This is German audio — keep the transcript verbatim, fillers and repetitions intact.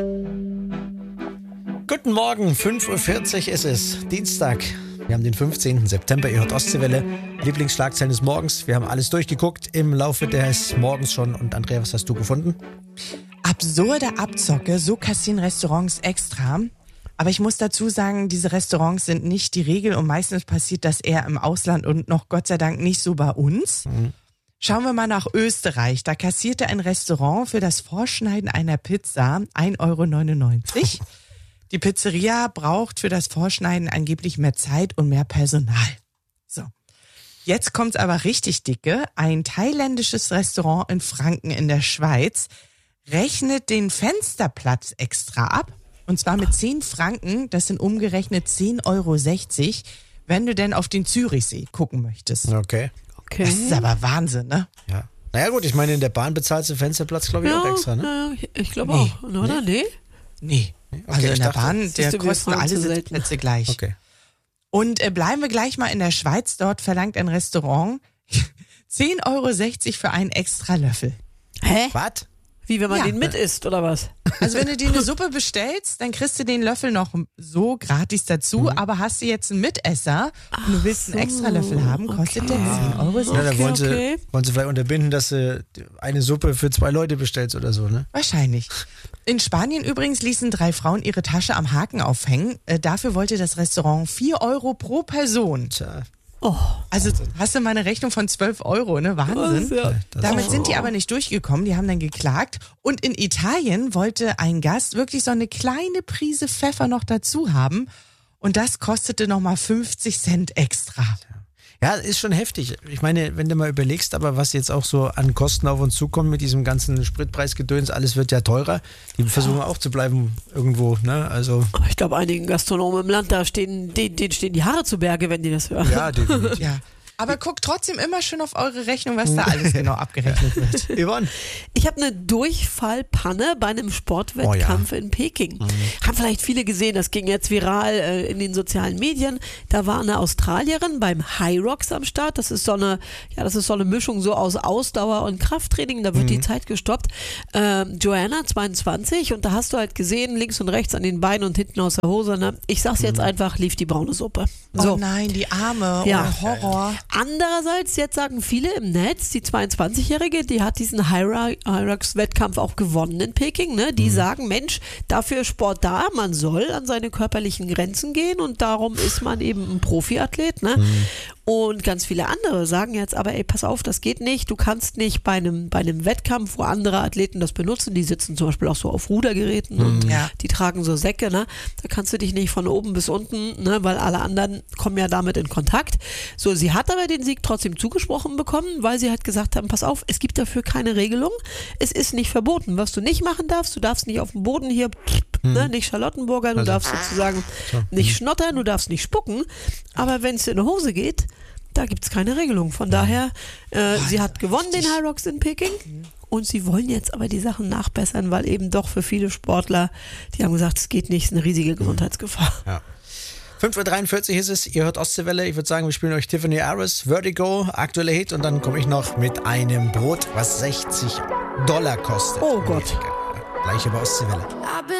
Guten Morgen, fünf Uhr vierzig ist es, Dienstag. Wir haben den fünfzehnten September, ihr hört Ostseewelle. Lieblingsschlagzeilen des Morgens. Wir haben alles durchgeguckt im Laufe des Morgens schon. Und Andrea, was hast du gefunden? Absurde Abzocke, so kassieren Restaurants extra. Aber ich muss dazu sagen, diese Restaurants sind nicht die Regel und meistens passiert das eher im Ausland und noch Gott sei Dank nicht so bei uns. Mhm. Schauen wir mal nach Österreich. Da kassierte ein Restaurant für das Vorschneiden einer Pizza ein Euro neunundneunzig. Die Pizzeria braucht für das Vorschneiden angeblich mehr Zeit und mehr Personal. So. Jetzt kommt's aber richtig dicke. Ein thailändisches Restaurant in Franken in der Schweiz rechnet den Fensterplatz extra ab. Und zwar mit zehn Franken. Das sind umgerechnet zehn Euro sechzig, wenn du denn auf den Zürichsee gucken möchtest. Okay. Okay. Das ist aber Wahnsinn, ne? Ja. Naja gut, ich meine, in der Bahn bezahlst du Fensterplatz, glaube ich, ja, auch extra, ne? Ja, ich glaube Nee. auch, oder? Nee? Nee. Okay, Also in ich der dachte, Bahn, der siehst du, wir kosten fahren alle zu selten. Sitzplätze gleich. Okay. Und äh, bleiben wir gleich mal in der Schweiz. Dort verlangt ein Restaurant zehn Euro sechzig für einen extra Löffel. Hä? Was? Wie, wenn man Ja. den mit isst, oder was? Also wenn du dir eine Suppe bestellst, dann kriegst du den Löffel noch so gratis dazu. Mhm. Aber hast du jetzt einen Mitesser und du willst einen extra Löffel haben, kostet der zehn Euro Ja, sechzig. da wollen, sie, okay. wollen sie vielleicht unterbinden, dass du eine Suppe für zwei Leute bestellst oder so, ne? Wahrscheinlich. In Spanien übrigens ließen drei Frauen ihre Tasche am Haken aufhängen. Äh, dafür wollte das Restaurant vier Euro pro Person. Tja. Oh, Also hast du mal eine Rechnung von zwölf Euro, ne? Wahnsinn. was, ja. Das Damit ist- sind die aber nicht durchgekommen, die haben dann geklagt. Und in Italien wollte ein Gast wirklich so eine kleine Prise Pfeffer noch dazu haben. Und das kostete nochmal fünfzig Cent extra. Ja, ist schon heftig. Ich meine, wenn du mal überlegst, aber was jetzt auch so an Kosten auf uns zukommt mit diesem ganzen Spritpreisgedöns, alles wird ja teurer. Die versuchen auch zu bleiben irgendwo, ne? Also, aber ich glaube, einigen Gastronomen im Land, da stehen, denen, denen stehen die Haare zu Berge, wenn die das hören. ja, definitiv. Ja. Aber guckt trotzdem immer schön auf eure Rechnung, was da alles genau abgerechnet wird. Yvonne? Ich habe eine Durchfallpanne bei einem Sportwettkampf Oh ja. in Peking. Haben vielleicht viele gesehen, das ging jetzt viral äh, in den sozialen Medien. Da war eine Australierin beim High Rocks am Start. Das ist so eine, ja, das ist so eine Mischung so aus Ausdauer und Krafttraining. Da wird die Zeit gestoppt. Ähm, Joanna, zweiundzwanzig, und da hast du halt gesehen, links und rechts an den Beinen und hinten aus der Hose, ne? Ich sag's jetzt einfach, lief die braune Suppe. Oh nein, die Arme, Ja. oh Horror. Andererseits, jetzt sagen viele im Netz, die zweiundzwanzigjährige, die hat diesen High-Rocks-Wettkampf auch gewonnen in Peking, ne? Die sagen, Mensch, dafür ist Sport da, man soll an seine körperlichen Grenzen gehen und darum ist man eben ein Profiathlet, ne? Und ganz viele andere sagen jetzt aber, ey, pass auf, das geht nicht. Du kannst nicht bei einem, bei einem Wettkampf, wo andere Athleten das benutzen, die sitzen zum Beispiel auch so auf Rudergeräten und Ja. die tragen so Säcke, ne? Da kannst du dich nicht von oben bis unten, ne? Weil alle anderen kommen ja damit in Kontakt. So, sie hat aber den Sieg trotzdem zugesprochen bekommen, weil sie halt gesagt haben, pass auf, es gibt dafür keine Regelung. Es ist nicht verboten. Was du nicht machen darfst, du darfst nicht auf dem Boden hier, ne? Nicht Charlottenburger, du Also- darfst sozusagen nicht schnottern, du darfst nicht spucken. Aber wenn es in die Hose geht, da gibt es keine Regelung. Von daher, äh, sie hat gewonnen den High Rocks in Peking und sie wollen jetzt aber die Sachen nachbessern, weil eben doch für viele Sportler, die haben gesagt, es geht nicht, es ist eine riesige Gesundheitsgefahr. Ja. fünf Uhr dreiundvierzig ist es, ihr hört Ostseewelle. Ich würde sagen, wir spielen euch Tiffany Harris, Vertigo, aktueller Hit, und dann komme ich noch mit einem Brot, was sechzig Dollar kostet. Oh Gott. Gleich über Ostseewelle.